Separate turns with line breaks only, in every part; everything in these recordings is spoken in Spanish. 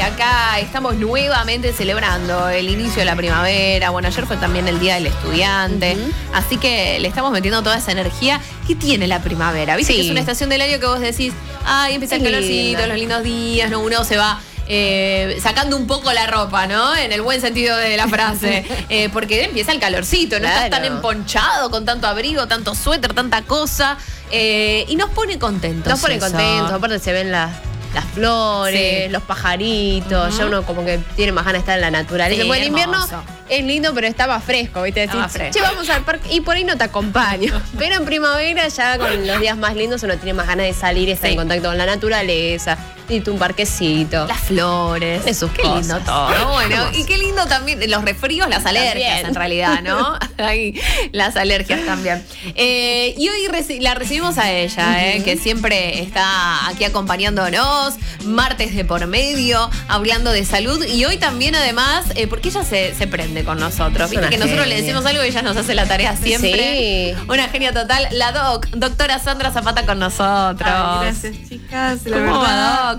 acá estamos nuevamente celebrando el inicio de la primavera. Bueno, ayer fue también el Día del Estudiante. Así que le estamos metiendo toda esa energía que tiene la primavera. ¿Viste? Que es una estación del año que vos decís, ay, empieza el calorcito, los lindos días, ¿no? Uno se va sacando un poco la ropa, ¿no? En el buen sentido de la frase. Porque empieza el calorcito, no estás tan emponchado con tanto abrigo, tanto suéter, tanta cosa. Y nos pone contentos.
Nos pone contentos, aparte se ven las flores, los pajaritos, ya uno como que tiene más ganas de estar en la naturaleza.
Sí,
el invierno es lindo, pero está más fresco, ¿viste? Decís, che, vamos al parque y por ahí no te acompaño. Pero en primavera ya con los días más lindos uno tiene más ganas de salir, estar en contacto con la naturaleza, irte a un parquecito.
Las flores.
Eso,
qué lindo todo. Bueno, y qué lindo también los resfríos, las alergias en realidad, ¿no? Ahí, las alergias también. Y hoy la recibimos a ella, que siempre está aquí acompañándonos, martes de por medio, hablando de salud. Y hoy también además, porque ella se prende con nosotros. Viste que nosotros le decimos algo y ella nos hace la tarea siempre. Sí. Una genia total. La doctora Sandra Zapata con nosotros.
Ay, gracias, chicas. La verdad,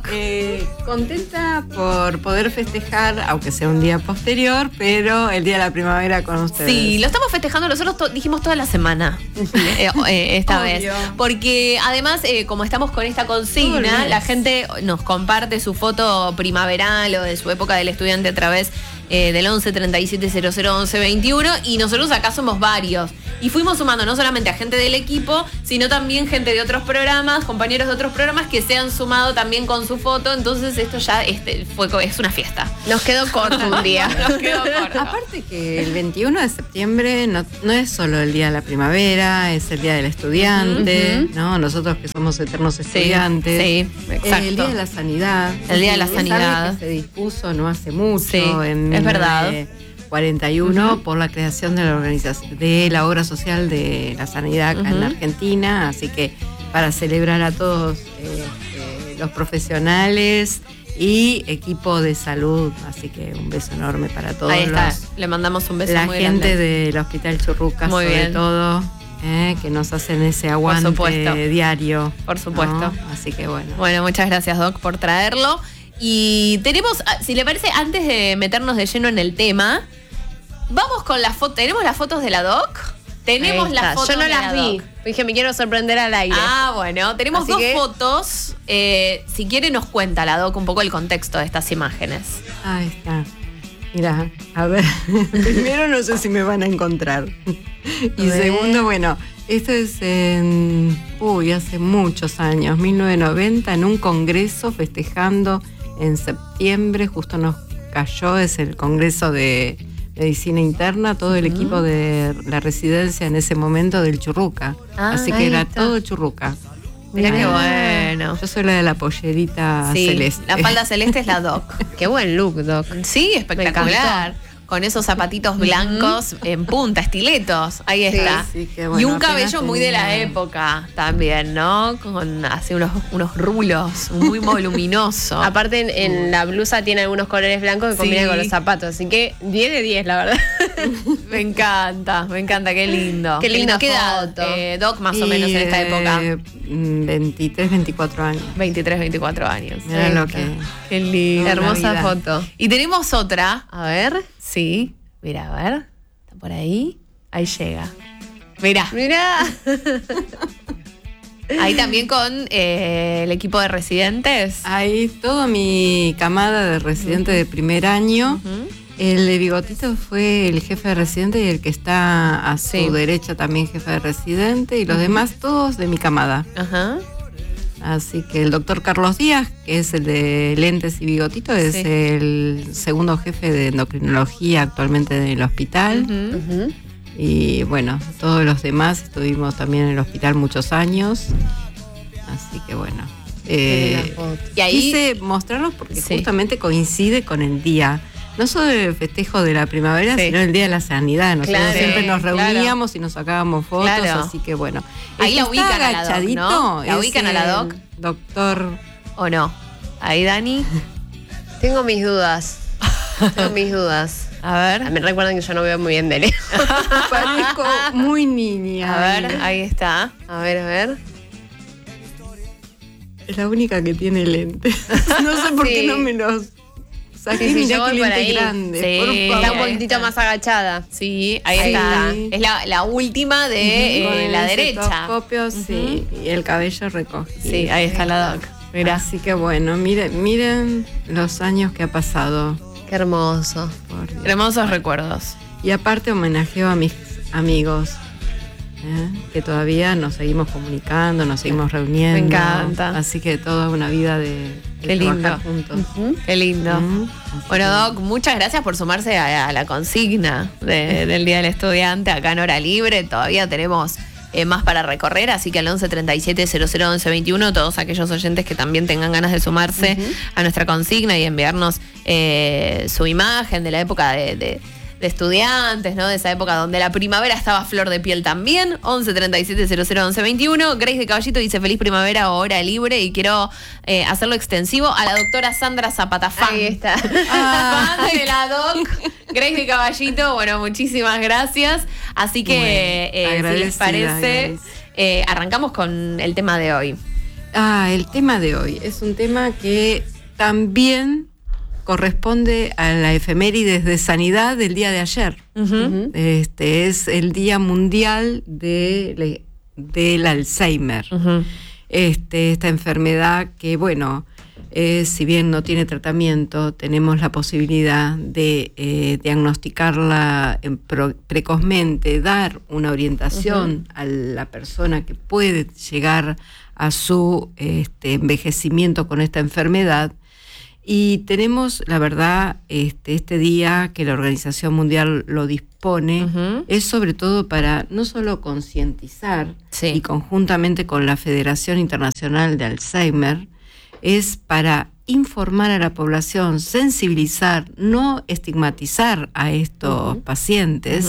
contenta por poder festejar, aunque sea un día posterior, pero el Día de la Primavera con ustedes.
Sí, lo estamos festejando nosotros, dijimos toda la semana, esta vez. Porque además, como estamos con esta consigna, la gente nos comparte su foto primaveral o de su época del estudiante a través del 11 37 00 11 21, y nosotros acá somos varios. Y fuimos sumando no solamente a gente del equipo, sino también gente de otros programas, compañeros de otros programas que se han sumado también con su foto. Entonces esto ya es una fiesta.
Nos quedó corto un día.
Nos quedó corto.
Aparte que el 21 de septiembre no es solo el Día de la Primavera, es el Día del Estudiante, ¿no? Nosotros que somos eternos estudiantes.
Sí, exacto.
El Día de la Sanidad.
El Día de la Sanidad.
Que se dispuso no hace mucho.
Sí, es verdad.
41 por la creación de la organización de la obra social de la sanidad acá en la Argentina, así que para celebrar a todos los profesionales y equipo de salud, así que un beso enorme para todos.
Ahí está, le mandamos un beso muy grande.
La gente del Hospital Churruca, sobre todo, que nos hacen ese aguante diario.
Por supuesto.
¿No? Así que bueno.
Bueno, muchas gracias, Doc, por traerlo. Y tenemos, si le parece, antes de meternos de lleno en el tema, vamos con las fotos. ¿Tenemos las fotos de la Doc? Tenemos las fotos.
Yo no las vi. Dije, me quiero sorprender al aire.
Bueno, tenemos dos fotos. Si quiere, nos cuenta la Doc un poco el contexto de estas imágenes.
Ahí está. Mira, a ver. Primero, no sé si me van a encontrar. Y segundo, bueno, esto es hace muchos años, 1990, en un congreso festejando en septiembre, justo nos cayó, es el congreso de medicina interna, todo el equipo de la residencia en ese momento del Churruca. Así que era todo Churruca.
Mirá qué bueno.
Yo soy la de la pollerita celeste.
La falda celeste es la Doc.
Qué buen look, Doc.
Sí, espectacular. Con esos zapatitos blancos en punta, estiletos. Ahí está.
Sí, qué bueno.
Y un cabello muy de la época también, ¿no? Con así unos rulos, muy voluminoso.
Aparte en la blusa tiene algunos colores blancos que combinan con los zapatos. Así que 10 de 10, la verdad.
Me encanta, qué lindo.
Qué linda
¿Qué edad, Doc, más o menos en esta época?
23, 24 años.
23, 24 años.
Mira lo que...
Qué linda.
Hermosa foto.
Y tenemos otra, a ver, sí. Mira, a ver. ¿Está por ahí? Ahí llega. Mirá. Ahí también con el equipo de residentes.
Ahí toda mi camada de residentes de primer año. El de bigotito fue el jefe de residente y el que está a su derecha también jefe de residente, y los demás todos de mi camada. Así que el doctor Carlos Díaz, que es el de lentes y bigotito, es el segundo jefe de endocrinología actualmente del hospital. Y bueno, todos los demás estuvimos también en el hospital muchos años. Así que bueno. Y ahí quise mostrarlos porque justamente coincide con el día. No solo el festejo de la primavera, sino el Día de la Sanidad. Nosotros siempre nos reuníamos y nos sacábamos fotos, así que bueno.
Ahí la ubican a la Doc, ¿no? ¿La ubican a la Doc?
Doctor.
¿O no? Ahí, Dani.
Tengo mis dudas.
A ver.
Me recuerdan que yo no veo muy bien de lejos.
Parezco muy niña.
A ver, ahí está. A ver.
Es la única que tiene lentes. No sé por qué no me los... Sí, mirá
yo voy
qué
por
lente
ahí.
grande.
Sí,
por favor.
Está un poquitito más agachada.
Sí, ahí
Ahí
está.
está.
Es la última de
Con el
la derecha.
estetoscopio, sí, y el cabello recogido.
Sí, ahí está la doc. Mirá.
Así que bueno, miren los años que ha pasado.
Qué hermoso.
Por Dios.
Hermosos recuerdos.
Y aparte homenajeo a mis amigos, que todavía nos seguimos comunicando, nos seguimos reuniendo.
Me encanta.
Así que toda una vida de
Qué
trabajar
lindo.
juntos.
Qué lindo.
Así
Bueno,
que-
Doc, muchas gracias por sumarse a la consigna del Día del Estudiante acá en Hora Libre. Todavía tenemos más para recorrer, así que al 11 37 00 11 21, todos aquellos oyentes que también tengan ganas de sumarse a nuestra consigna y enviarnos su imagen de la época de estudiantes, ¿no? De esa época donde la primavera estaba a flor de piel también. 11 37 00 11 21. Grace de Caballito dice feliz primavera o hora libre y quiero hacerlo extensivo a la doctora Sandra Zapata fan.
Ahí está.
Fan de la doc. Grace de Caballito, bueno, muchísimas gracias. Así que,
Bueno,
si les parece, arrancamos con el tema de hoy.
El tema de hoy es un tema que también corresponde a la efemérides de sanidad del día de ayer. Es el Día Mundial del Alzheimer. Esta enfermedad que, bueno, si bien no tiene tratamiento, tenemos la posibilidad de diagnosticarla precozmente, dar una orientación a la persona que puede llegar a su envejecimiento con esta enfermedad. Y tenemos, la verdad, este día que la Organización Mundial lo dispone, es sobre todo para no solo concientizar, y conjuntamente con la Federación Internacional de Alzheimer, es para informar a la población, sensibilizar, no estigmatizar a estos pacientes,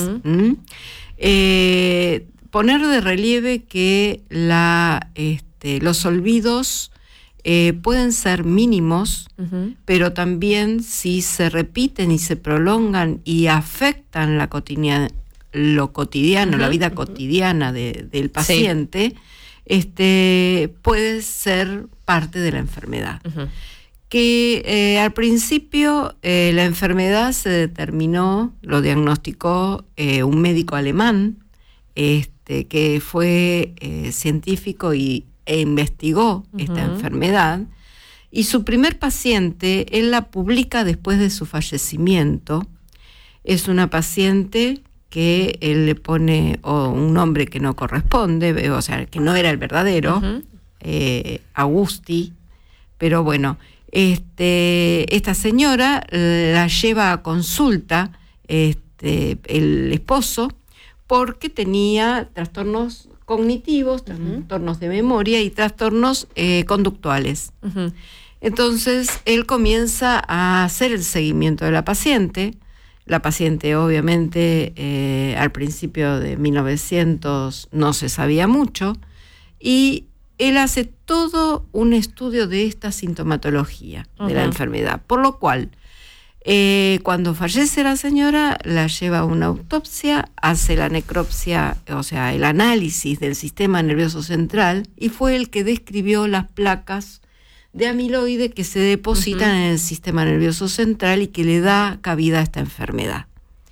poner de relieve que los olvidos pueden ser mínimos, pero también si se repiten y se prolongan y afectan lo cotidiano, la vida cotidiana del paciente, puede ser parte de la enfermedad. Que al principio la enfermedad se determinó, lo diagnosticó un médico alemán, que fue científico e investigó esta enfermedad, y su primer paciente él la publica después de su fallecimiento. Es una paciente que él le pone un nombre que no corresponde, o sea, que no era el verdadero, Augusti, pero bueno, esta señora la lleva a consulta el esposo porque tenía trastornos cognitivos, trastornos de memoria y trastornos conductuales. Entonces, él comienza a hacer el seguimiento de la paciente. La paciente, obviamente, al principio de 1900 no se sabía mucho, y él hace todo un estudio de esta sintomatología de la enfermedad, por lo cual cuando fallece la señora, la lleva a una autopsia, hace la necropsia, o sea, el análisis del sistema nervioso central, y fue el que describió las placas de amiloide que se depositan en el sistema nervioso central y que le da cabida a esta enfermedad.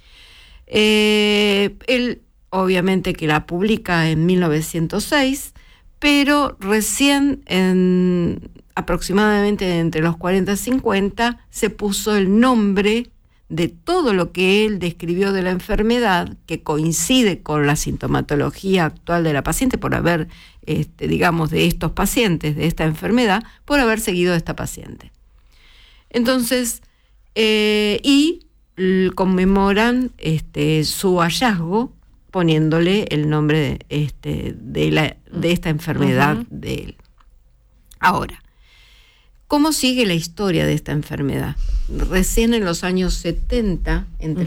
Él, obviamente, que la publica en 1906, pero recién aproximadamente entre los 40 y 50 se puso el nombre de todo lo que él describió de la enfermedad, que coincide con la sintomatología actual de la paciente, por haber, digamos, de estos pacientes, de esta enfermedad, por haber seguido a esta paciente. Entonces, conmemoran su hallazgo poniéndole el nombre de esta enfermedad de él. Ahora, ¿cómo sigue la historia de esta enfermedad? Recién en los años 70,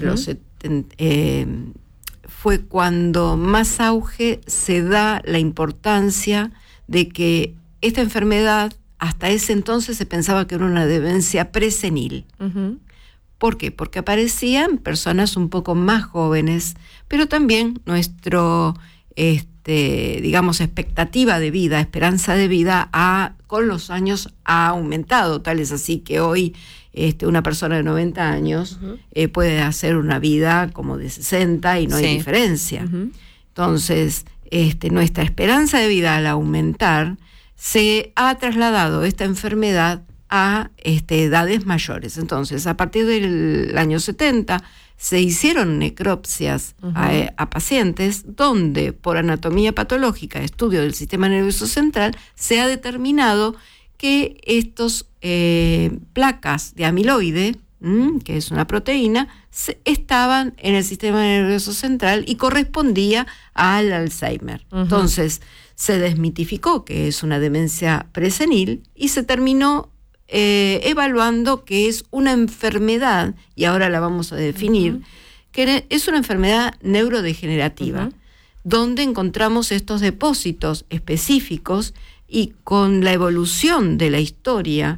fue cuando más auge se da la importancia de que esta enfermedad, hasta ese entonces se pensaba que era una demencia presenil. ¿Por qué? Porque aparecían personas un poco más jóvenes, pero también nuestro digamos, expectativa de vida, esperanza de vida, con los años ha aumentado. Tal es así que hoy una persona de 90 años puede hacer una vida como de 60 y no hay diferencia. Entonces, nuestra esperanza de vida al aumentar se ha trasladado esta enfermedad a edades mayores. Entonces, a partir del año 70 se hicieron necropsias a pacientes donde por anatomía patológica, estudio del sistema nervioso central, se ha determinado que estos placas de amiloide, que es una proteína, estaban en el sistema nervioso central y correspondía al Alzheimer. Entonces, se desmitificó que es una demencia presenil y se terminó evaluando que es una enfermedad, y ahora la vamos a definir, que es una enfermedad neurodegenerativa, donde encontramos estos depósitos específicos, y con la evolución de la historia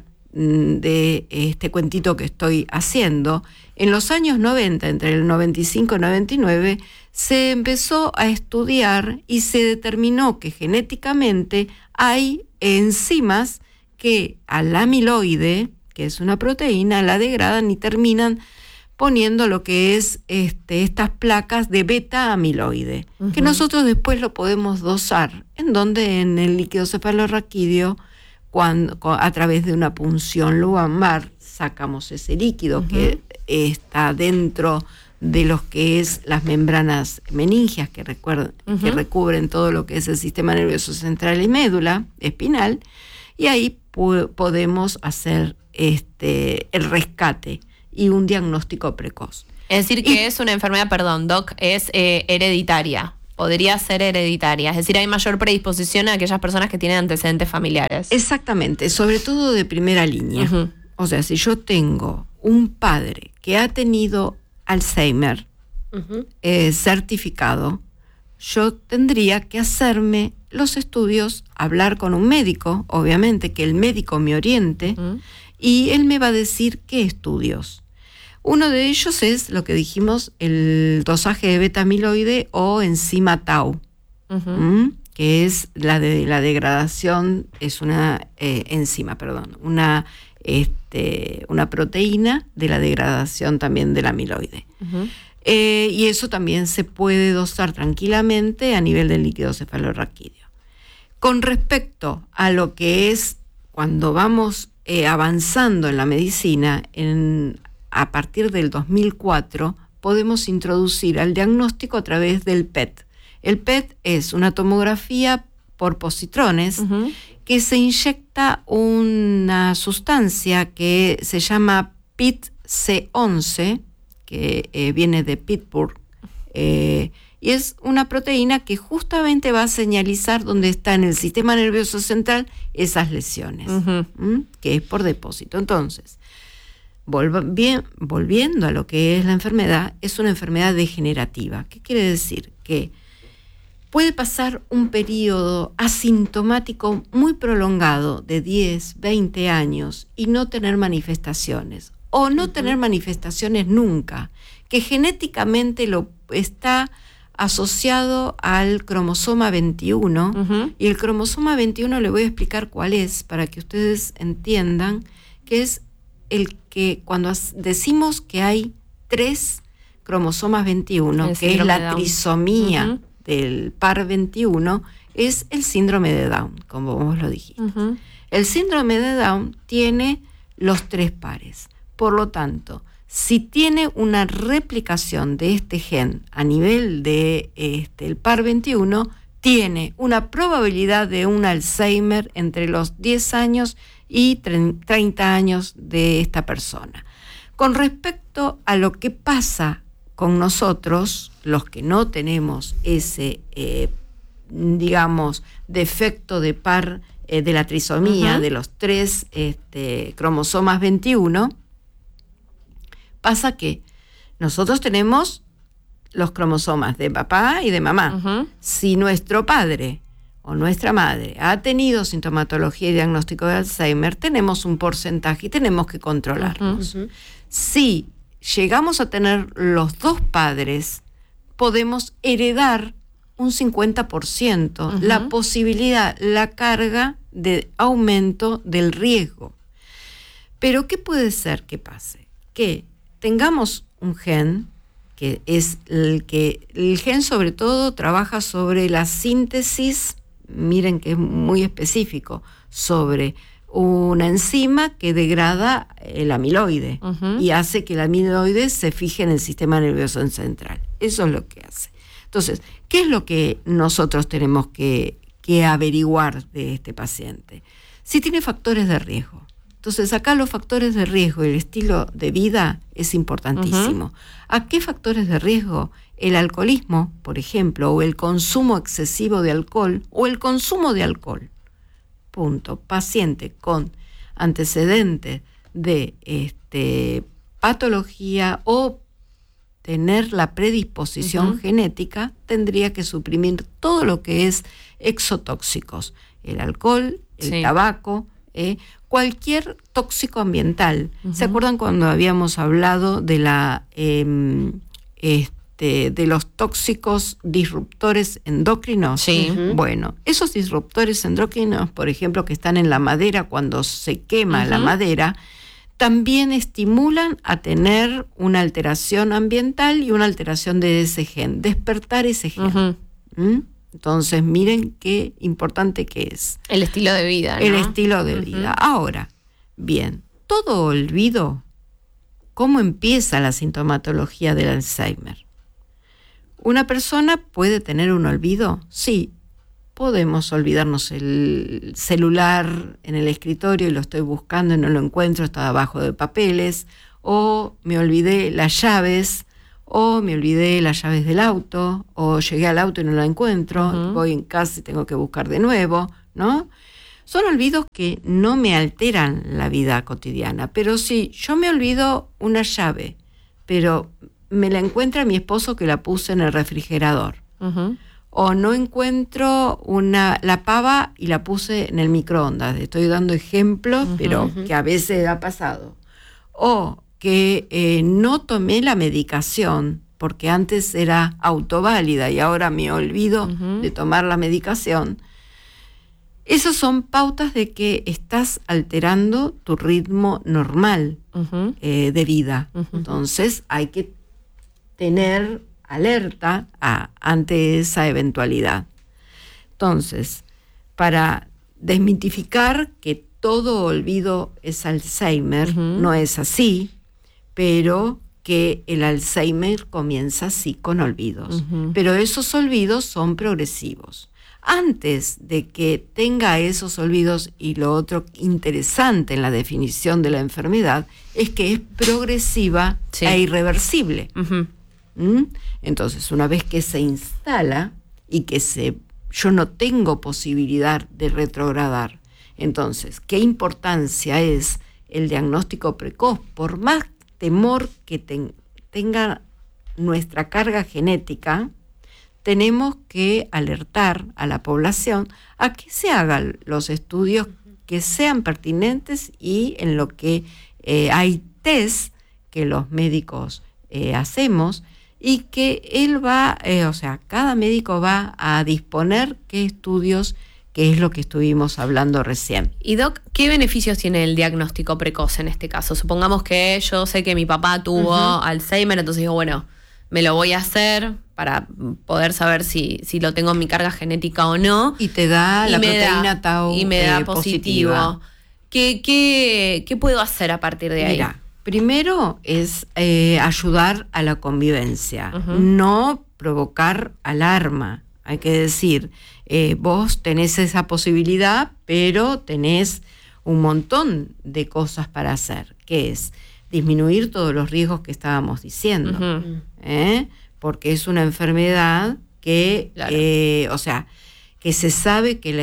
de este cuentito que estoy haciendo, en los años 90, entre el 95 y 99, se empezó a estudiar y se determinó que genéticamente hay enzimas que al amiloide, que es una proteína, la degradan y terminan poniendo lo que es estas placas de beta amiloide, que nosotros después lo podemos dosar, en el líquido cefalorraquídeo, cuando a través de una punción lumbar sacamos ese líquido que está dentro de los que es las membranas meningias que recubren todo lo que es el sistema nervioso central y médula espinal, y ahí podemos hacer el rescate y un diagnóstico precoz.
Es decir, que es una enfermedad, perdón, Doc, es hereditaria. Podría ser hereditaria. Es decir, hay mayor predisposición a aquellas personas que tienen antecedentes familiares.
Exactamente, sobre todo de primera línea. O sea, si yo tengo un padre que ha tenido Alzheimer certificado, yo tendría que hacerme los estudios, hablar con un médico, obviamente que el médico me oriente, y él me va a decir qué estudios. Uno de ellos es lo que dijimos, el dosaje de beta-amiloide o enzima tau, que es la degradación, es una una proteína de la degradación también del amiloide. Y eso también se puede dosar tranquilamente a nivel del líquido cefalorraquídeo. Con respecto a lo que es cuando vamos avanzando en la medicina, a partir del 2004 podemos introducir al diagnóstico a través del PET. El PET es una tomografía por positrones que se inyecta una sustancia que se llama PIT-C11, que viene de Pittsburgh, y es una proteína que justamente va a señalizar dónde está en el sistema nervioso central esas lesiones, que es por depósito. Entonces, volviendo a lo que es la enfermedad, es una enfermedad degenerativa. ¿Qué quiere decir? Que puede pasar un periodo asintomático muy prolongado de 10, 20 años y no tener manifestaciones, o no tener manifestaciones nunca, que genéticamente está asociado al cromosoma 21, y el cromosoma 21 le voy a explicar cuál es, para que ustedes entiendan, que es el que cuando decimos que hay 3 cromosomas 21, que es la trisomía del par 21, es el síndrome de Down, como vos lo dijiste. El síndrome de Down tiene los 3 pares. Por lo tanto, si tiene una replicación de este gen a nivel de el par 21, tiene una probabilidad de un Alzheimer entre los 10 años y 30 años de esta persona. Con respecto a lo que pasa con nosotros, los que no tenemos ese, defecto de par de la trisomía de los 3 cromosomas 21, pasa que nosotros tenemos los cromosomas de papá y de mamá. Si nuestro padre o nuestra madre ha tenido sintomatología y diagnóstico de Alzheimer, tenemos un porcentaje y tenemos que controlarlos. Si llegamos a tener los 2 padres, podemos heredar un 50%, la posibilidad, la carga de aumento del riesgo. Pero ¿qué puede ser que pase? Que tengamos un gen, que es el gen sobre todo trabaja sobre la síntesis, miren que es muy específico, sobre una enzima que degrada el amiloide y hace que el amiloide se fije en el sistema nervioso central. Eso es lo que hace. Entonces, ¿qué es lo que nosotros tenemos que averiguar de este paciente? Si tiene factores de riesgo. Entonces, acá los factores de riesgo y el estilo de vida es importantísimo. ¿A qué factores de riesgo? El alcoholismo, por ejemplo, o el consumo excesivo de alcohol, o el consumo de alcohol. Punto. Paciente con antecedentes de patología o tener la predisposición genética, tendría que suprimir todo lo que es exotóxicos. El alcohol, el tabaco, cualquier tóxico ambiental. ¿Se acuerdan cuando habíamos hablado de de los tóxicos disruptores endocrinos?
Sí.
Bueno, esos disruptores endocrinos, por ejemplo, que están en la madera cuando se quema la madera, también estimulan a tener una alteración ambiental y una alteración de ese gen, despertar ese gen. Entonces, miren qué importante que es.
El estilo de vida, ¿no?
El estilo de vida. Ahora, bien, todo olvido, ¿cómo empieza la sintomatología del Alzheimer? ¿Una persona puede tener un olvido? Sí, podemos olvidarnos el celular en el escritorio y lo estoy buscando y no lo encuentro, está abajo de papeles, o me olvidé las llaves, o me olvidé las llaves del auto, o llegué al auto y no la encuentro, voy en casa y tengo que buscar de nuevo, ¿no? Son olvidos que no me alteran la vida cotidiana, pero si yo me olvido una llave, pero me la encuentra mi esposo que la puse en el refrigerador, o no encuentro la pava y la puse en el microondas, estoy dando ejemplos, pero que a veces ha pasado, o que no tomé la medicación porque antes era autoválida y ahora me olvido de tomar la medicación. Esas son pautas de que estás alterando tu ritmo normal de vida. Entonces hay que tener alerta ante esa eventualidad. Entonces, para desmitificar que todo olvido es Alzheimer, no es así, pero que el Alzheimer comienza así con olvidos. Pero esos olvidos son progresivos. Antes de que tenga esos olvidos, y lo otro interesante en la definición de la enfermedad, es que es progresiva e irreversible. Entonces, una vez que se instala y que yo no tengo posibilidad de retrogradar, entonces, ¿qué importancia es el diagnóstico precoz? Por más temor que tenga nuestra carga genética, tenemos que alertar a la población a que se hagan los estudios que sean pertinentes y en lo que hay test que los médicos hacemos y que cada médico va a disponer qué estudios, que es lo que estuvimos hablando recién.
Y Doc, ¿qué beneficios tiene el diagnóstico precoz en este caso? Supongamos que yo sé que mi papá tuvo Alzheimer, entonces digo, bueno, me lo voy a hacer para poder saber si lo tengo en mi carga genética o no.
Y te da la proteína Tau
y me da positivo. ¿Qué puedo hacer a partir de ahí?
Mira, primero es ayudar a la convivencia, no provocar alarma. Hay que decir, vos tenés esa posibilidad, pero tenés un montón de cosas para hacer, que es disminuir todos los riesgos que estábamos diciendo, porque es una enfermedad que, que se sabe que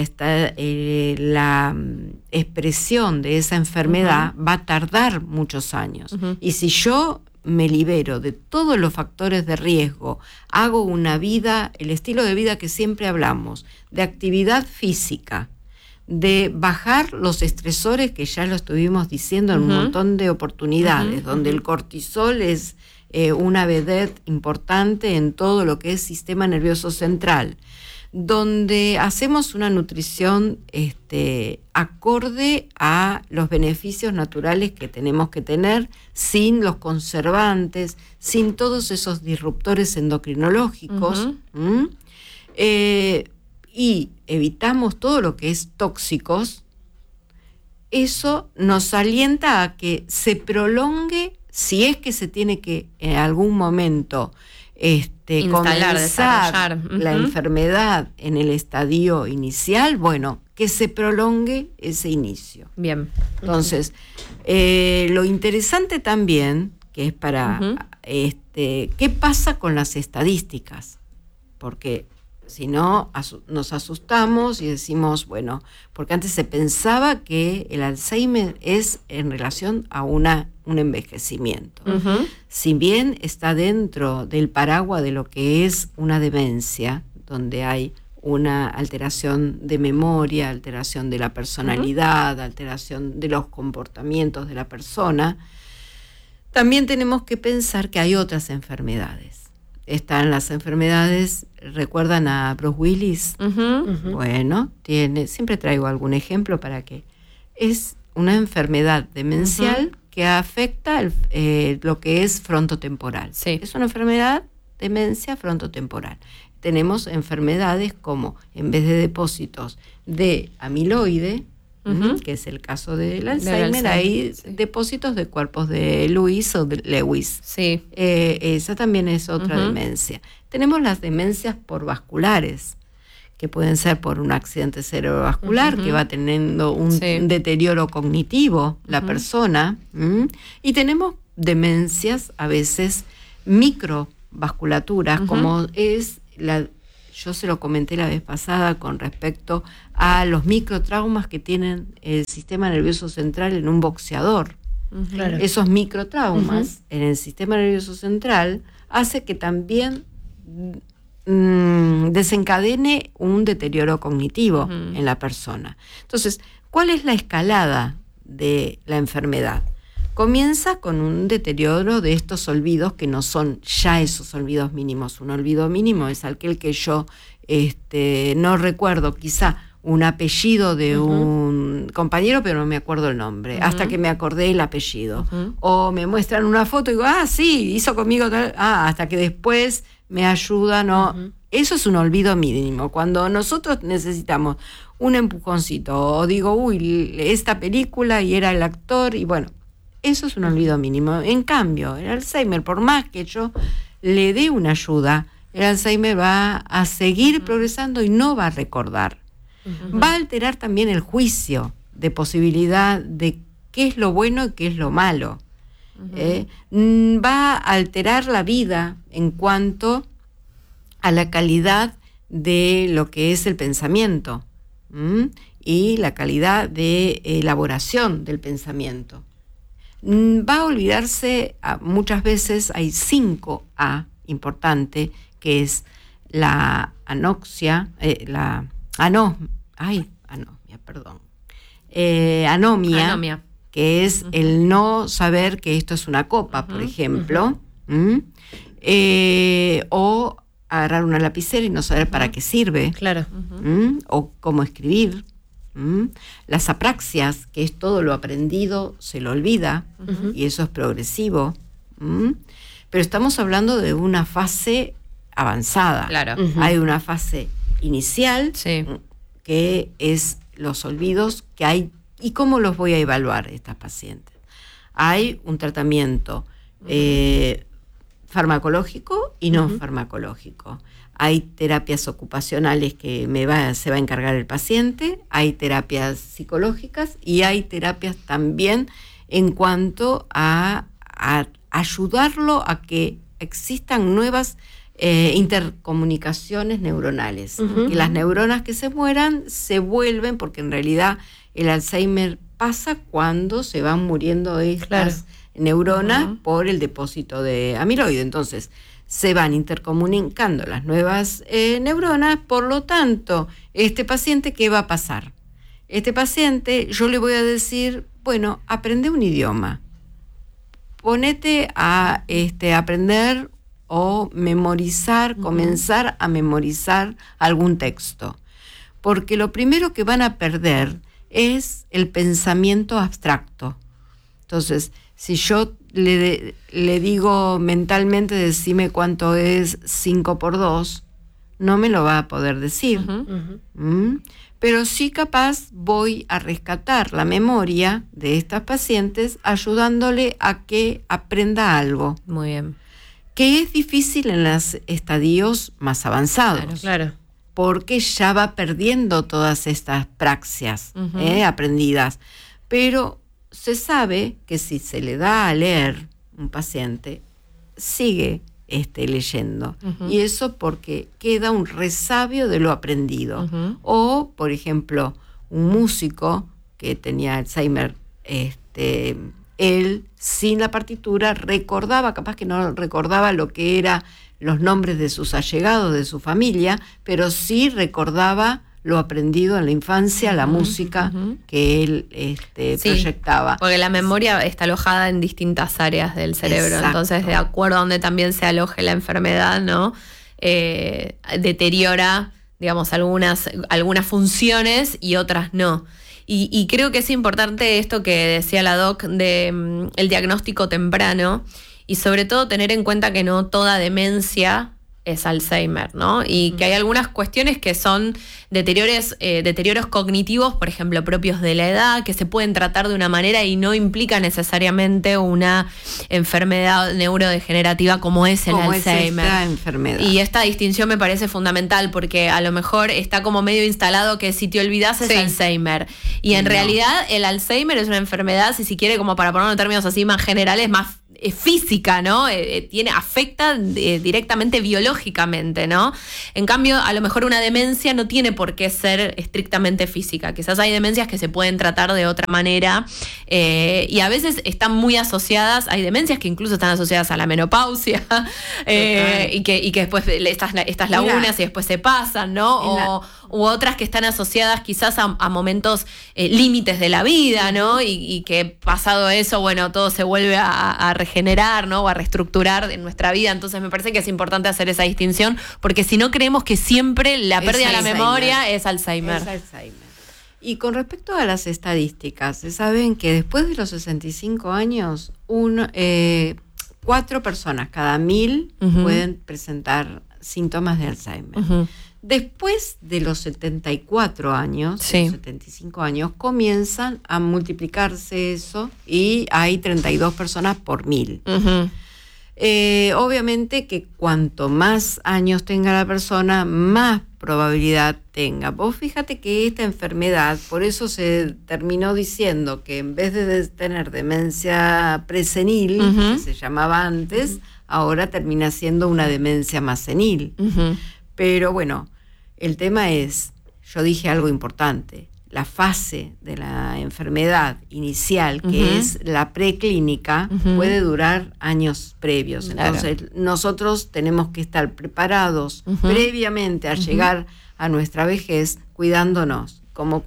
la expresión de esa enfermedad va a tardar muchos años. Y si yo me libero de todos los factores de riesgo, hago una vida, el estilo de vida que siempre hablamos, de actividad física, de bajar los estresores que ya lo estuvimos diciendo en un montón de oportunidades, donde el cortisol es una vedette importante en todo lo que es sistema nervioso central, donde hacemos una nutrición acorde a los beneficios naturales que tenemos que tener, sin los conservantes, sin todos esos disruptores endocrinológicos, y evitamos todo lo que es tóxicos. Eso nos alienta a que se prolongue, si es que se tiene que en algún momento comenzar la enfermedad en el estadio inicial, bueno, que se prolongue ese inicio.
Bien.
Entonces, lo interesante también, que es para, ¿qué pasa con las estadísticas? Porque si no, nos asustamos y decimos, bueno, porque antes se pensaba que el Alzheimer es en relación a un envejecimiento. Si bien está dentro del paraguas de lo que es una demencia, donde hay una alteración de memoria, alteración de la personalidad, alteración de los comportamientos de la persona, también tenemos que pensar que hay otras enfermedades. Están las enfermedades, ¿recuerdan a Bruce Willis? Bueno, siempre traigo algún ejemplo para que es una enfermedad demencial que afecta lo que es frontotemporal. Sí. Es una enfermedad, demencia frontotemporal. Tenemos enfermedades como, en vez de depósitos de amiloide, que es el caso del Alzheimer, hay depósitos de cuerpos de Lewis o de Lewis. Sí. Esa también es otra demencia. Tenemos las demencias por vasculares, que pueden ser por un accidente cerebrovascular, que va teniendo un deterioro cognitivo la persona. Y tenemos demencias a veces microvasculaturas, como es yo se lo comenté la vez pasada con respecto a los microtraumas que tienen el sistema nervioso central en un boxeador. Claro. Esos microtraumas en el sistema nervioso central hace que también desencadene un deterioro cognitivo en la persona. Entonces, ¿cuál es la escalada de la enfermedad? Comienza con un deterioro de estos olvidos que no son ya esos olvidos mínimos. Un olvido mínimo es aquel que yo no recuerdo quizá un apellido de un compañero, pero no me acuerdo el nombre, hasta que me acordé el apellido. O me muestran una foto y digo, sí, hizo conmigo tal, hasta que después me ayuda, no. Eso es un olvido mínimo. Cuando nosotros necesitamos un empujoncito, o digo, esta película y era el actor, y bueno, eso es un olvido mínimo. En cambio, el Alzheimer, por más que yo le dé una ayuda, el Alzheimer va a seguir progresando y no va a recordar. Va a alterar también el juicio de posibilidad de qué es lo bueno y qué es lo malo. Va a alterar la vida en cuanto a la calidad de lo que es el pensamiento y la calidad de elaboración del pensamiento. Va a olvidarse, muchas veces hay 5A importante, que es la anomia, que es el no saber que esto es una copa, por ejemplo, o agarrar una lapicera y no saber para qué sirve, claro, o cómo escribir. Las apraxias, que es todo lo aprendido, se lo olvida, y eso es progresivo. Pero estamos hablando de una fase avanzada. Claro. Hay una fase inicial, que es los olvidos que hay. ¿Y cómo los voy a evaluar estas pacientes? Hay un tratamiento farmacológico y no farmacológico. Hay terapias ocupacionales que se va a encargar el paciente, hay terapias psicológicas y hay terapias también en cuanto a ayudarlo a que existan nuevas intercomunicaciones neuronales. Que las neuronas que se mueran se vuelven, porque en realidad el Alzheimer pasa cuando se van muriendo estas neuronas por el depósito de amiloide. Entonces, se van intercomunicando las nuevas neuronas, por lo tanto, este paciente, ¿qué va a pasar? Este paciente, yo le voy a decir, bueno, aprende un idioma, ponete a aprender o memorizar, comenzar a memorizar algún texto. Porque lo primero que van a perder es el pensamiento abstracto. Entonces, si yo le digo mentalmente, decime cuánto es 5 por 2, no me lo va a poder decir. Pero sí capaz voy a rescatar la memoria de estas pacientes ayudándole a que aprenda algo.
Muy bien.
Que es difícil en los estadios más avanzados.
Claro.
Porque ya va perdiendo todas estas praxias aprendidas. Pero se sabe que si se le da a leer un paciente, sigue leyendo. Y eso porque queda un resabio de lo aprendido. O, por ejemplo, un músico que tenía Alzheimer, él, sin la partitura, recordaba, capaz que no recordaba lo que eran los nombres de sus allegados, de su familia, pero sí recordaba lo aprendido en la infancia, la música que él proyectaba.
Porque la memoria está alojada en distintas áreas del cerebro. Exacto. Entonces, de acuerdo a donde también se aloje la enfermedad, ¿no? Deteriora, digamos, algunas funciones y otras no. Y creo que es importante esto que decía la doc de el diagnóstico temprano y sobre todo tener en cuenta que no toda demencia es Alzheimer, ¿no? Y que hay algunas cuestiones que son deterioros cognitivos, por ejemplo, propios de la edad, que se pueden tratar de una manera y no implica necesariamente una enfermedad neurodegenerativa como es el Alzheimer.
Esta enfermedad.
Y esta distinción me parece fundamental porque a lo mejor está como medio instalado que si te olvidas es Alzheimer. Y en realidad el Alzheimer es una enfermedad, si se quiere, como para ponerlo en términos así más generales, más física, ¿no? Afecta directamente biológicamente, ¿no? En cambio, a lo mejor una demencia no tiene por qué ser estrictamente física. Quizás hay demencias que se pueden tratar de otra manera y a veces están muy asociadas, hay demencias que incluso están asociadas a la menopausia y que después estas lagunas y después se pasan, ¿no? U otras que están asociadas quizás a momentos límites de la vida, ¿no? Y que pasado eso, bueno, todo se vuelve a regenerar, ¿no? O a reestructurar en nuestra vida. Entonces me parece que es importante hacer esa distinción, porque si no creemos que siempre la pérdida de la memoria es Alzheimer.
Es Alzheimer. Y con respecto a las estadísticas, se saben que después de los 65 años, 4 personas cada 1000 pueden presentar síntomas de Alzheimer. Después de los 74 años, los 75 años, comienzan a multiplicarse eso y hay 32 personas por 1000. Obviamente que cuanto más años tenga la persona, más probabilidad tenga. Vos fíjate que esta enfermedad, por eso se terminó diciendo que en vez de tener demencia presenil, que se llamaba antes, ahora termina siendo una demencia más senil. Pero bueno, el tema es, yo dije algo importante, la fase de la enfermedad inicial, que es la preclínica, puede durar años previos. Entonces, nosotros tenemos que estar preparados previamente a llegar a nuestra vejez, cuidándonos,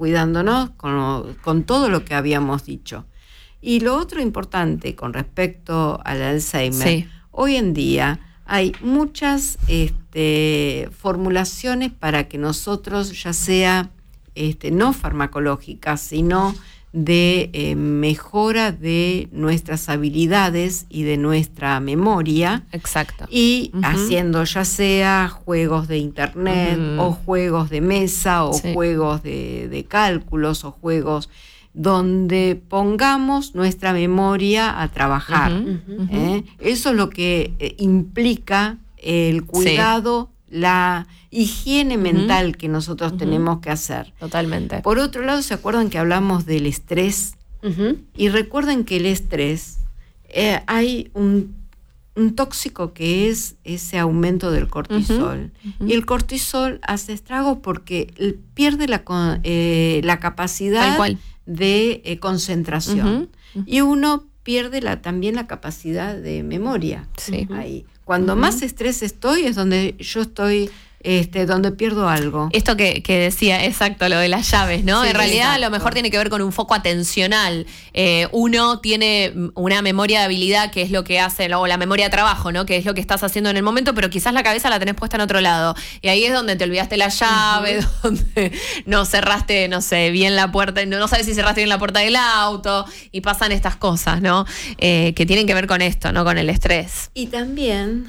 con todo lo que habíamos dicho. Y lo otro importante con respecto al Alzheimer, hoy en día hay muchas formulaciones para que nosotros, ya sea no farmacológicas, sino de mejora de nuestras habilidades y de nuestra memoria.
Exacto.
Y haciendo ya sea juegos de internet o juegos de mesa o juegos de cálculos o juegos donde pongamos nuestra memoria a trabajar. Eso es lo que implica el cuidado, la higiene mental que nosotros tenemos que hacer.
Totalmente.
Por otro lado, ¿se acuerdan que hablamos del estrés? Y recuerden que el estrés, hay un tóxico que es ese aumento del cortisol. Y el cortisol hace estragos porque pierde la capacidad de concentración. Y uno pierde también la capacidad de memoria. Ahí. Cuando más estrés estoy, es donde yo estoy donde pierdo algo.
Esto que decía, exacto, lo de las llaves, ¿no?
Sí,
en realidad
exacto.
a lo mejor tiene que ver con un foco atencional. Uno tiene una memoria de habilidad, que es lo que hace, o la memoria de trabajo, ¿no? Que es lo que estás haciendo en el momento, pero quizás la cabeza la tenés puesta en otro lado. Y ahí es donde te olvidaste la llave, donde no cerraste, no sé, bien la puerta, no sabes si cerraste bien la puerta del auto, y pasan estas cosas, ¿no? Que tienen que ver con esto, ¿no? Con el estrés.
Y también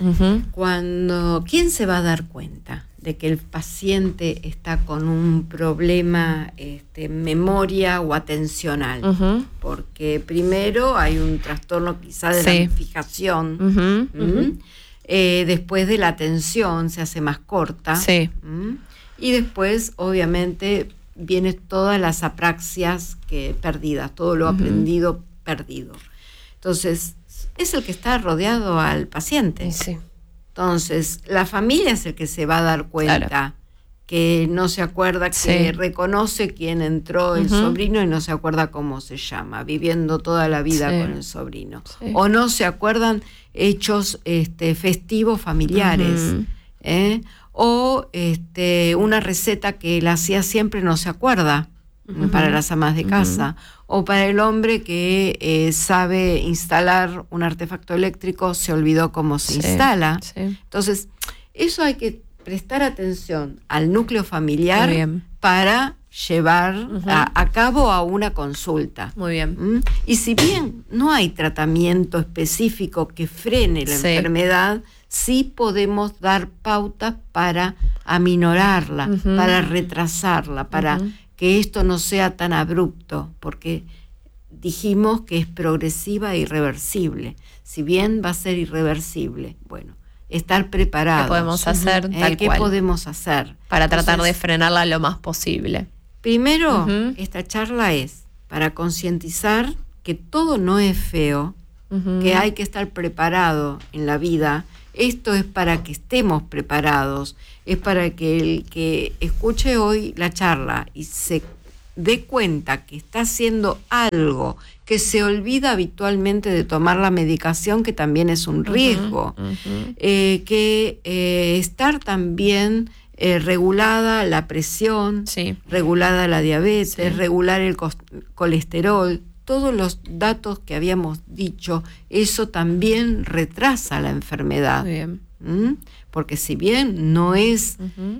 ¿quién se va a dar cuenta de que el paciente está con un problema memoria o atencional? Porque primero hay un trastorno quizá de la fijación, después de la atención se hace más corta, y después obviamente vienen todas las apraxias perdidas, todo lo aprendido perdido. Entonces es el que está rodeado al paciente.
Sí.
Entonces, la familia es el que se va a dar cuenta que no se acuerda, que reconoce quién entró el sobrino y no se acuerda cómo se llama, viviendo toda la vida con el sobrino. Sí. O no se acuerdan hechos festivos familiares. O una receta que la hacía siempre no se acuerda. Para las amas de casa, o para el hombre que sabe instalar un artefacto eléctrico, se olvidó cómo se instala. Entonces, eso hay que prestar atención al núcleo familiar para llevar a cabo a una consulta.
Muy bien.
Y si bien no hay tratamiento específico que frene la enfermedad, sí podemos dar pautas para aminorarla, para retrasarla, para que esto no sea tan abrupto, porque dijimos que es progresiva e irreversible. Si bien va a ser irreversible, bueno, estar preparados.
¿Qué podemos hacer tal
¿Qué
cual?
Podemos hacer?
Para tratar de frenarla lo más posible.
Primero, esta charla es para concientizar que todo no es feo, que hay que estar preparado en la vida. Esto es para que estemos preparados, es para que el que escuche hoy la charla y se dé cuenta que está haciendo algo, que se olvida habitualmente de tomar la medicación, que también es un riesgo, que estar también regulada la presión, regulada la diabetes, regular el colesterol, todos los datos que habíamos dicho, eso también retrasa la enfermedad.
Muy bien.
Porque si bien no es,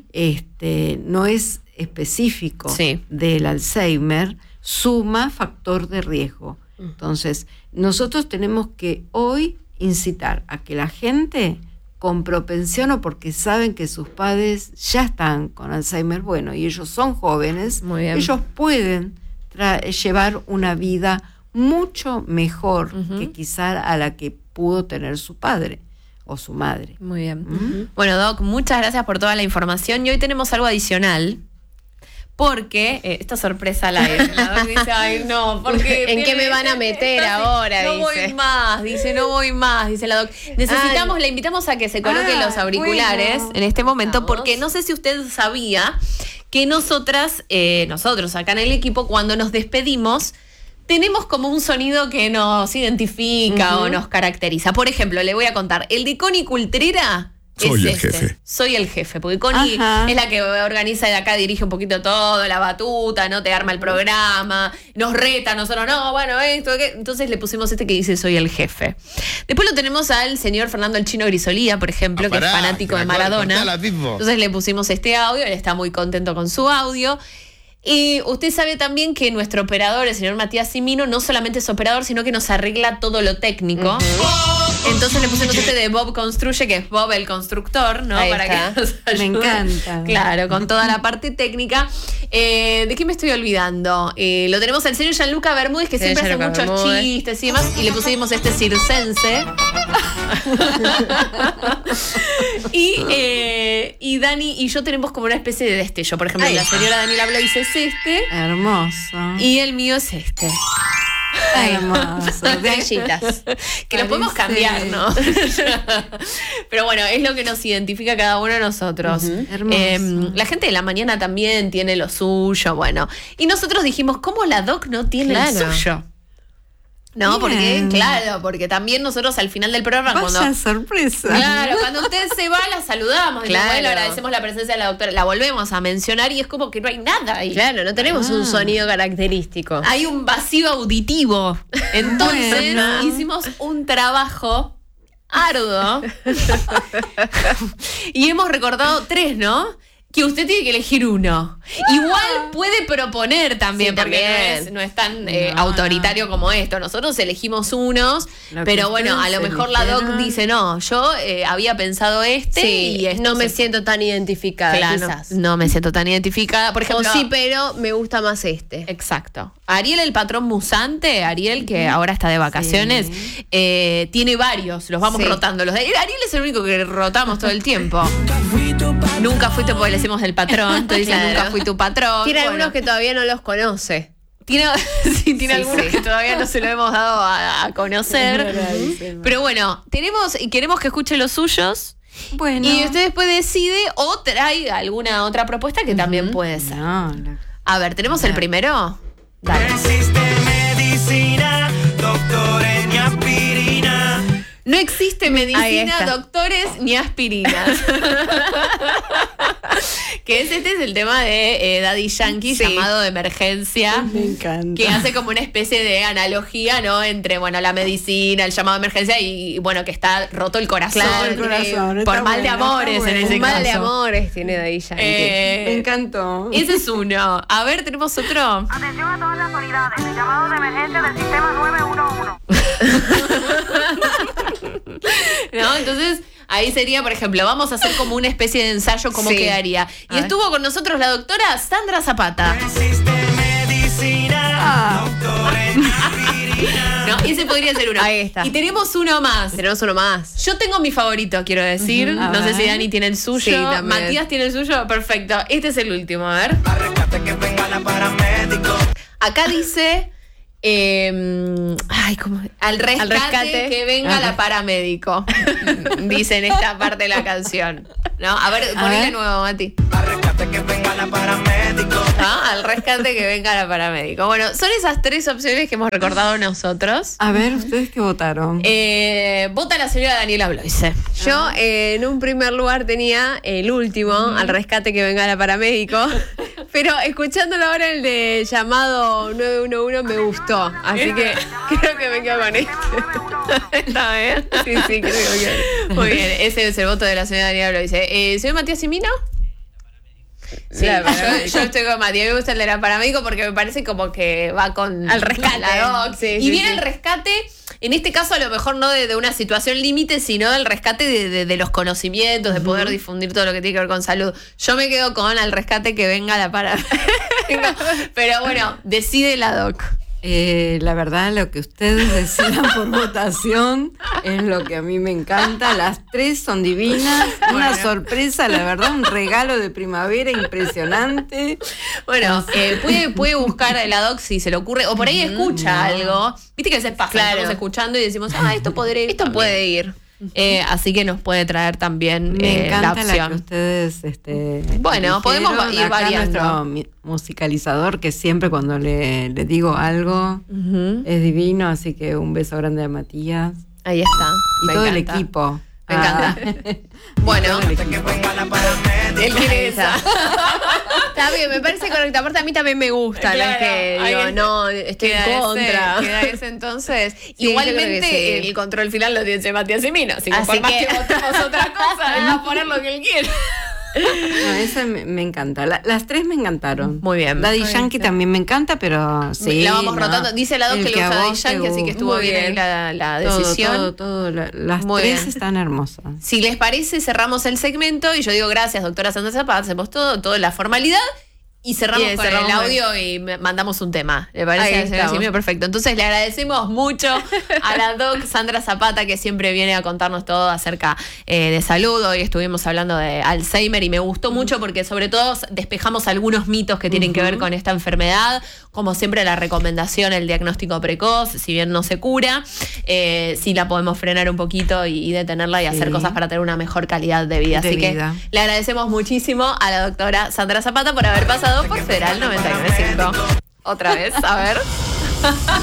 no es específico del Alzheimer, suma factor de riesgo. Entonces, nosotros tenemos que hoy incitar a que la gente con propensión o porque saben que sus padres ya están con Alzheimer, bueno, y ellos son jóvenes, ellos pueden llevar una vida mucho mejor que quizá a la que pudo tener su padre o su madre.
Muy bien. Bueno, Doc, muchas gracias por toda la información y hoy tenemos algo adicional. Porque, esta sorpresa la Doc dice, ay no, porque...
¿En qué me van a meter ahora?
No voy más, dice la Doc. La invitamos a que se coloque los auriculares en este momento, porque no sé si usted sabía que nosotros acá en el equipo, cuando nos despedimos, tenemos como un sonido que nos identifica o nos caracteriza. Por ejemplo, le voy a contar, el de Connie Cultrera...
Soy el jefe.
Soy el jefe, porque Connie es la que organiza y de acá dirige un poquito todo, la batuta, ¿no? Te arma el programa, nos reta, nosotros, no, bueno, esto, ¿qué? Entonces le pusimos este que dice soy el jefe. Después lo tenemos al señor Fernando El Chino Grisolía, por ejemplo, que es fanático de Maradona. Entonces le pusimos este audio, él está muy contento con su audio. Y usted sabe también que nuestro operador, el señor Matías Cimino, no solamente es operador, sino que nos arregla todo lo técnico. Entonces le pusimos este de Bob Construye, que es Bob el constructor, ¿no?
Ahí
para
está.
que nos ayude.
Me encanta.
Claro, con toda la parte técnica. ¿De qué me estoy olvidando? Lo tenemos al señor Gianluca Bermúdez, que siempre hace muchos chistes y demás. Y le pusimos este circense. Y Dani y yo tenemos como una especie de destello. Por ejemplo, la señora Daniela Blaise es este.
Hermoso.
Y el mío es este.
Hermoso.
Estrellitas. Que lo podemos cambiar, ¿no? Pero bueno, es lo que nos identifica a cada uno de nosotros.
Hermoso.
La gente de la mañana también tiene lo suyo, bueno. Y nosotros dijimos, ¿cómo la Doc no tiene el suyo? No, porque también nosotros al final del programa,
Vaya sorpresa.
Claro, cuando usted se va, la saludamos.
Claro.
Bueno, agradecemos la presencia de la doctora. La volvemos a mencionar y es como que no hay nada ahí.
Claro, no tenemos un sonido característico.
Hay un vacío auditivo. Entonces hicimos un trabajo arduo y hemos recordado 3, ¿no? Que usted tiene que elegir uno. Igual puede proponer también, porque no es tan autoritario como esto. Nosotros elegimos unos, pero bueno, a lo mejor la doc dice, no, yo había pensado y
no me siento tan identificada,
claro,
quizás.
No me siento tan identificada. Por ejemplo,
sí, pero me gusta más este.
Exacto. Ariel, el patrón musante, Ariel, que ahora está de vacaciones, tiene varios, los vamos rotando. Ariel es el único que rotamos todo el tiempo. Nunca fuiste, porque le decimos el patrón, entonces dice, nunca fui tu patrón.
Tiene algunos que todavía no los conoce.
Tiene algunos que todavía no se lo hemos dado a conocer. Pero bueno, queremos que escuche los suyos.
Bueno.
Y usted después decide o trae alguna otra propuesta que también puede ser. A ver, ¿tenemos el primero? Dale.
Existe medicina, doctores ni aspirina.
No existe medicina, doctores ni aspirinas. Que este es el tema de Daddy Yankee, llamado de emergencia.
Me encanta.
Que hace como una especie de analogía, ¿no? Entre, la medicina, el llamado de emergencia y, que está roto el corazón.
Claro, el corazón.
Por mal de amores en ese caso.
Mal de amores tiene Daddy Yankee.
Me encantó.
Ese es uno. A ver, ¿tenemos otro?
Atención a todas las unidades. Llamado de emergencia del sistema 911.
¿No? Entonces, ahí sería, por ejemplo, vamos a hacer como una especie de ensayo, cómo quedaría. Y estuvo con nosotros la doctora Sandra Zapata.
Existe medicina, doctores ni aspirina.
¿No? Ese podría ser uno.
Ahí está.
Y tenemos uno más. Yo tengo mi favorito, quiero decir. No sé si Dani tiene el suyo.
Sí, también.
Matías tiene el suyo. Perfecto. Este es el último, a ver.
Arrécate que venga la paramédico.
Acá dice... al rescate que venga la paramédico. Dice en esta parte de la canción, ¿no? A ver, ponle de nuevo, Mati.
Arrécate que venga la paramédico.
¿No? Al rescate que venga la paramédico. Bueno, son esas 3 opciones que hemos recordado nosotros.
A ver, ¿ustedes qué votaron?
Vota la señora Daniela Bloise.
Yo en un primer lugar tenía el último, al rescate que venga la paramédico. Pero escuchándolo ahora, el de llamado 911 me gustó. Así que creo que me quedo con este.
¿Está bien?
Sí, creo que me quedo.
Muy bien, ese es el voto de la señora Daniela Bloise. ¿Señor Matías Simino? Sí, yo estoy con Mati. A mí me gusta el de la paramédico porque me parece como que va con...
Al rescate.
La doc. Y viene el rescate, en este caso a lo mejor no de una situación límite, sino del rescate de los conocimientos, de poder difundir todo lo que tiene que ver con salud. Yo me quedo con al rescate que venga la paramédico. Pero bueno, decide la doc.
La verdad, lo que ustedes decidan por votación es lo que a mí me encanta. Las 3 son divinas, una sorpresa, la verdad, un regalo de primavera impresionante.
Bueno, puede buscar a la doc si se le ocurre, o por ahí escucha algo. Viste que a veces pasa, estamos escuchando y decimos, esto puede ir. Así que nos puede traer también
me encanta
la opción.
La que ustedes
bueno, podemos ir
acá
variando.
Nuestro musicalizador, que siempre cuando le digo algo es divino, así que un beso grande a Matías.
Ahí está.
Y todo el equipo.
Me encanta. Bueno,
Que venga la paramédico.
él quiere esa.
Está bien, me parece correcto. Aparte a mí también me gusta.
Claro,
no es que digo, no, estoy en contra.
Queda ese entonces.
Sí,
Igualmente,
yo creo que sí.
el control final lo tiene Matías Simino. Así que
Así
por más
que-
que votemos otra cosa, él va a poner lo que él quiere.
No, esa me encanta. Las 3 me encantaron.
Muy bien.
Daddy Yankee también me encanta, pero sí.
La vamos
¿no?
rotando. Dice la doc
El
que le gusta
a
Daddy
vos
Yankee, así que estuvo
muy
bien la
Todo,
decisión.
todo. Las
Muy
3
bien.
están hermosas.
Si les parece, cerramos el segmento y yo digo gracias, doctora Sandra Zapata, hacemos todo en la formalidad y cerramos
Y
con
cerramos
el audio y mandamos un tema. ¿Le parece?
Ahí
Señora
estamos.
Simino? Perfecto. Entonces le agradecemos mucho a la doc Sandra Zapata, que siempre viene a contarnos todo acerca de salud. Hoy estuvimos hablando de Alzheimer y me gustó mucho porque sobre todo despejamos algunos mitos que tienen que ver con esta enfermedad. Como siempre, la recomendación, el diagnóstico precoz, si bien no se cura, sí la podemos frenar un poquito y detenerla y hacer cosas para tener una mejor calidad de vida. Así que le agradecemos muchísimo a la doctora Sandra Zapata por haber pasado por Federal 99.5. Otra vez, a ver.